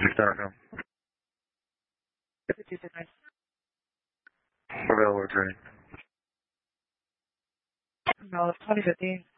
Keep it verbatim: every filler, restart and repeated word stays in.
Stockholm. two six nine. Available training. No, it's twenty fifteen.